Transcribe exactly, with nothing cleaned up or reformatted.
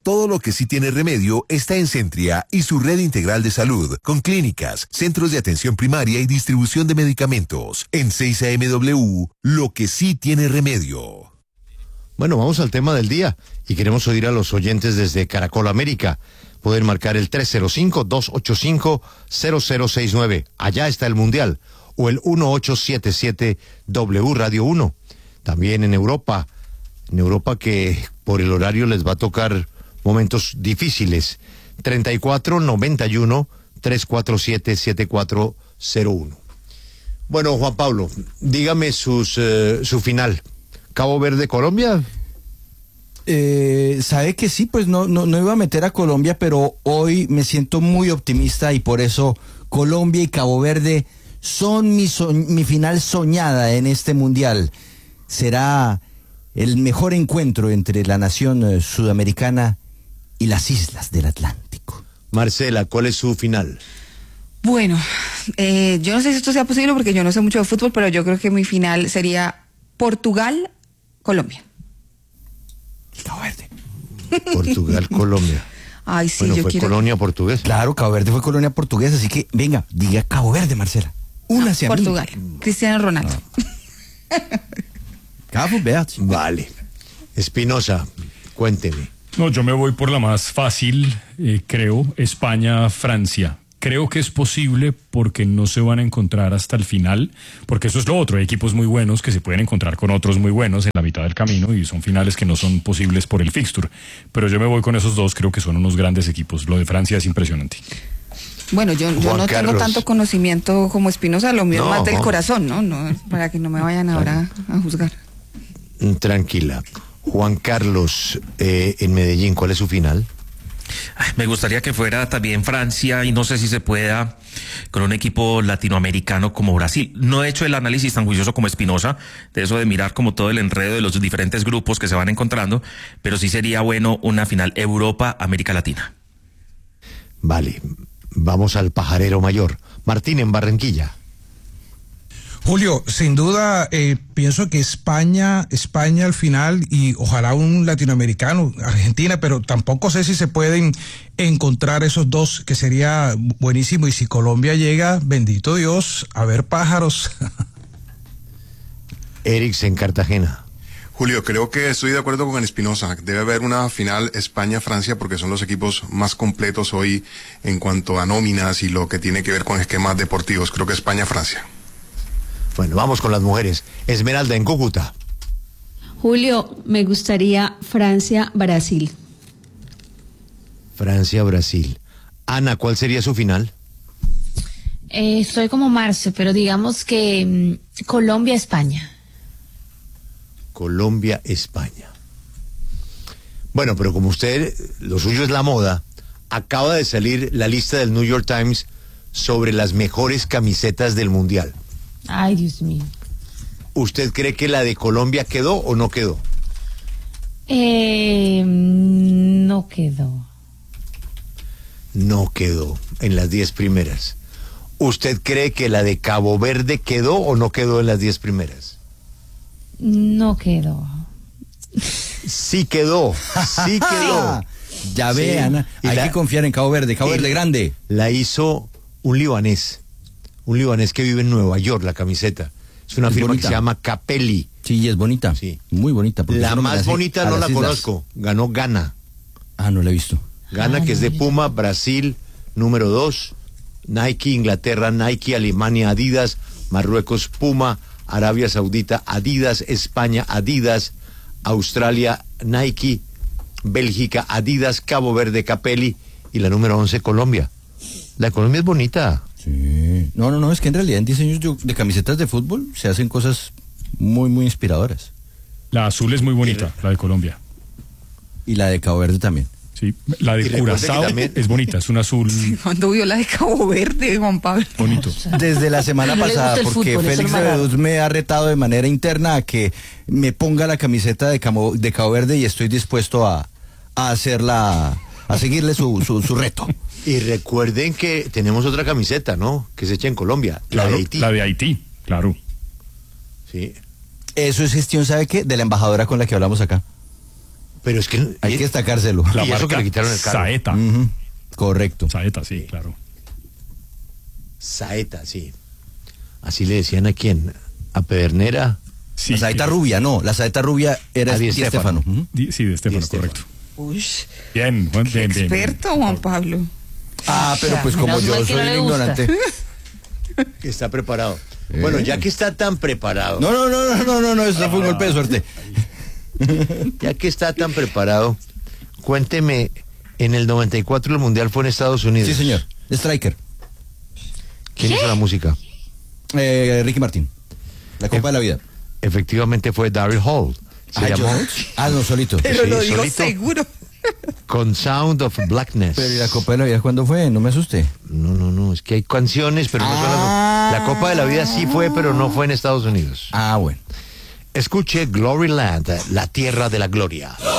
Todo lo que sí tiene remedio está en Centria y su red integral de salud, con clínicas, centros de atención primaria y distribución de medicamentos. En seis A M W, lo que sí tiene remedio. Bueno, vamos al tema del día y queremos oír a los oyentes desde Caracol América. Pueden marcar el tres cero cinco, dos ocho cinco, cero cero seis nueve. Allá está el Mundial. O el uno ocho siete siete W Radio uno. También en Europa. En Europa que por el horario les va a tocar momentos difíciles. treinta y cuatro noventa y uno, trescientos cuarenta y siete, setenta y cuatro cero uno. Bueno, Juan Pablo, dígame sus, eh, su final. ¿Cabo Verde, Colombia? Eh, sabe que sí, pues no, no, no iba a meter a Colombia, pero hoy me siento muy optimista y por eso Colombia y Cabo Verde son mi, so, mi final soñada en este mundial. Será el mejor encuentro entre la nación eh, sudamericana y las islas del Atlántico. Marcela, ¿cuál es su final? Bueno, eh, yo no sé si esto sea posible porque yo no sé mucho de fútbol, pero yo creo que mi final sería Portugal-Colombia. Cabo Verde. Portugal, Colombia. Ay, sí, bueno, yo fue quiero... colonia portuguesa. Claro, Cabo Verde fue colonia portuguesa, así que venga, diga Cabo Verde, Marcela. Únase no, a mí. Portugal, Cristiano Ronaldo. No. Cabo Verde. Vale. Espinosa, cuénteme. No, yo me voy por la más fácil, eh, creo, España-Francia. Creo que es posible porque no se van a encontrar hasta el final, porque eso es lo otro, hay equipos muy buenos que se pueden encontrar con otros muy buenos en la mitad del camino y son finales que no son posibles por el fixture. Pero yo me voy con esos dos, creo que son unos grandes equipos. Lo de Francia es impresionante. Bueno, yo, yo Juan no Carlos. tengo tanto conocimiento como Espinosa, lo mío No, más del no. corazón, ¿no? no para que no me vayan ahora a juzgar. Tranquila. Juan Carlos, eh, en Medellín, ¿cuál es su final? Ay, me gustaría que fuera también Francia y no sé si se pueda con un equipo latinoamericano como Brasil. No he hecho el análisis tan juicioso como Espinosa, de eso de mirar como todo el enredo de los diferentes grupos que se van encontrando, pero sí sería bueno una final Europa-América Latina. Vale, vamos al pajarero mayor. Martín, en Barranquilla. Julio, sin duda, eh, pienso que España, España al final y ojalá un latinoamericano, Argentina, pero tampoco sé si se pueden encontrar esos dos, que sería buenísimo. Y si Colombia llega, bendito Dios, a ver pájaros. Erix, en Cartagena. Julio, creo que estoy de acuerdo con Espinosa. Debe haber una final España-Francia porque son los equipos más completos hoy en cuanto a nóminas y lo que tiene que ver con esquemas deportivos. Creo que España-Francia. Bueno, vamos con las mujeres. Esmeralda, en Cúcuta. Julio, me gustaría Francia-Brasil. Francia-Brasil. Ana, ¿cuál sería su final? Eh, estoy como Marce, pero digamos que mm, Colombia-España. Colombia-España. Bueno, pero como usted, lo suyo es la moda, acaba de salir la lista del New York Times sobre las mejores camisetas del Mundial. Ay, Dios mío. ¿Usted cree que la de Colombia quedó o no quedó? Eh, no quedó. No quedó en las diez primeras. ¿Usted cree que la de Cabo Verde quedó o no quedó en las diez primeras? No quedó. Sí quedó, sí quedó. Ya ve, Ana, y hay la- que confiar en Cabo Verde, Cabo y- Verde grande. La hizo un libanés, un libanés que vive en Nueva York, la camiseta. Es una Es firma bonita. que se llama Capelli. Sí, es bonita. Sí. Muy bonita. porque La es un más homenaje bonita a no las la islas. conozco, ganó Ghana. Ah, no la he visto. Ghana, Ah, que es de no, Puma, Brasil, número dos, Nike, Inglaterra, Nike, Alemania, Adidas, Marruecos, Puma, Arabia Saudita, Adidas, España, Adidas, Australia, Nike, Bélgica, Adidas, Cabo Verde, Capelli y la número once, Colombia. La Colombia es bonita. Sí. No, no, no, es que en realidad en diseños de, de camisetas de fútbol se hacen cosas muy, muy inspiradoras. La azul es muy bonita, la de Colombia. Y la de Cabo Verde también. Sí, la Y de recuerde que Curazao también- es bonita, es un azul Cuando vio la de Cabo Verde, Juan Pablo. bonito. Desde la semana No le pasada, gusta el porque fútbol, eso Félix es lo más Leveduz me ha retado de manera interna a que me ponga la camiseta de Cabo, de Cabo Verde y estoy dispuesto a, a hacerla, a seguirle su, su, su reto. Y recuerden que tenemos otra camiseta, ¿no? Que se echa en Colombia, Claro, la de Haití. la de Haití, claro. Sí. Eso es gestión, ¿sabe qué? De la embajadora con la que hablamos acá. Pero es que hay que destacárselo. La y eso que le quitaron el carro. Saeta. Uh-huh. Correcto. Saeta, sí, claro. Saeta, sí. Así le decían a quién, a Pedernera. Sí, la saeta rubia, no, la saeta rubia era Di Stéfano. Uh-huh. Sí, de Stéfano, correcto. Uy, bien, Juan, bien, bien, experto, bien. Juan Pablo. Ah, pero pues como yo soy el ignorante. Que está preparado. Eh. Bueno, ya que está tan preparado. No, no, no, no, no, no, no, eso fue un golpe de suerte. Ya que está tan preparado, cuénteme, en el noventa y cuatro el Mundial fue en Estados Unidos. Sí, señor. Striker. ¿Quién ¿Qué? hizo la música? Eh, Ricky Martin. La Copa e- de la Vida. Efectivamente fue Daryl Hall. Se ah, llamó. Ah, no, solito. Pero sí, lo digo solito, seguro. Con Sound of Blackness. Pero ¿y la Copa de la Vida cuándo fue? No me asusté. No, no, no, es que hay canciones, pero ah. no son las... La Copa de la Vida sí fue, pero no fue en Estados Unidos. Ah, bueno. Escuche Gloryland, la tierra de la gloria.